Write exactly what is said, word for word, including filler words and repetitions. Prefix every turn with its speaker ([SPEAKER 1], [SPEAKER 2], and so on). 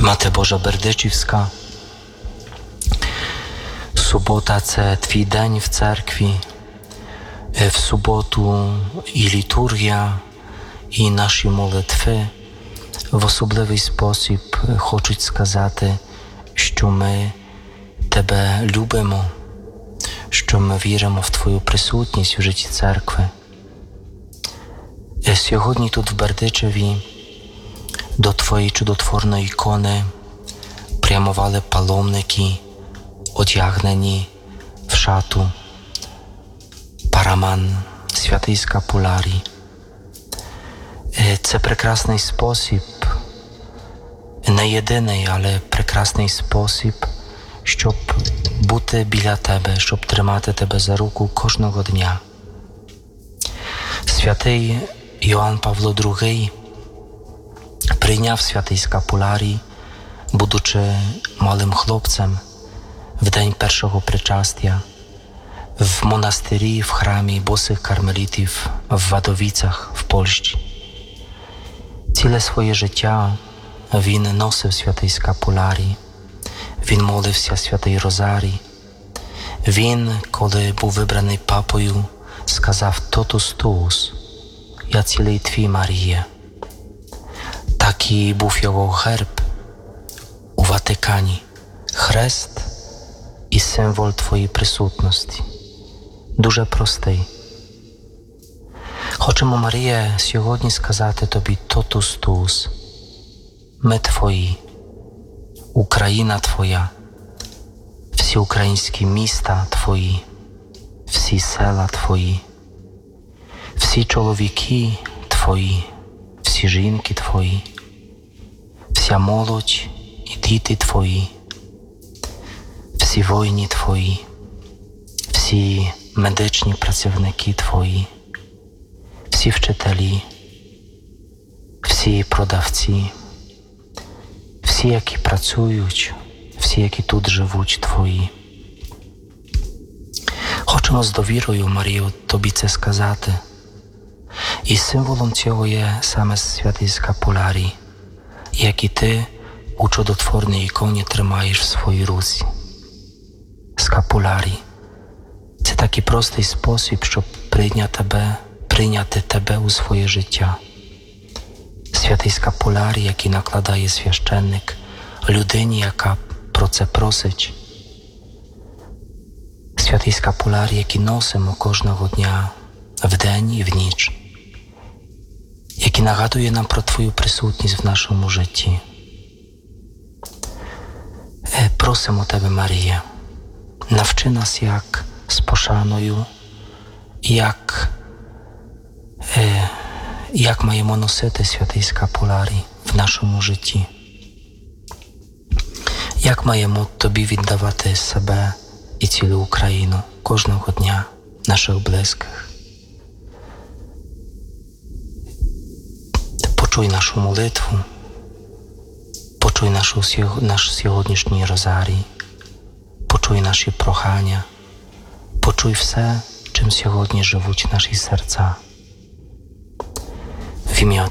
[SPEAKER 1] Мати Божа Бердичівська, субота – це твій день в церкві. В суботу і літургія, і наші молитви в особливий спосіб хочуть сказати, що ми Тебе любимо, що ми віримо в Твою присутність в житті церкви. Сьогодні тут в Бердичеві до Твоєї чудотворної ікони прямували паломники, одягнені в шату параман святий Скапуларій. Це прекрасний спосіб, не єдиний, але прекрасний спосіб, щоб бути біля Тебе, щоб тримати Тебе за руку кожного дня. Святий Йоанн Павло другий прийняв святий Скапуларій, будучи малим хлопцем, в день першого причастя, в монастирі, в храмі босих кармелітів в Вадовіцях в Польщі. Ціле своє життя він носив святий Скапуларій, він молився святий Розарій. Він, коли був вибраний папою, сказав «Totus tuus», «Я цілий твій, Маріє». Такий був його герб у Ватикані, хрест і символ Твоєї присутності. Дуже простий. Хочемо, Марія, сьогодні сказати Тобі «Totus tuus». Ми Твої, Україна Твоя, всі українські міста Твої, всі села Твої, всі чоловіки Твої, всі жінки Твої, вся молодь і діти Твої, всі воїни Твої, всі медичні працівники Твої, всі вчителі, всі продавці, всі, які працюють, всі, які тут живуть Твої. Хочемо з довірою, Марію, Тобі це сказати. І символом цього є саме святий Скапуларій, який Ти у чудотворній іконі тримаєш в своїй руці. Скапуларій – це такий простий спосіб, щоб прийняти тебе, прийняти тебе у своє життя. Святий Скапуларій, який накладає священник людині, яка про це просить. Святий Скапуларій, який носимо кожного дня, вдень і в ніч, який нагадує нам про Твою присутність в нашому житті. Просимо Тебе, Марія, навчи нас, як з пошаною, як, е, як маємо носити святий Скапуларій в нашому житті. Як маємо Тобі віддавати себе і цілу Україну кожного дня, наших близьких. Почуй нашу молитву, почуй нашу, наш сьогоднішній розарій, почуй наші прохання, почуй все, чим сьогодні живуть наші серця. В ім'я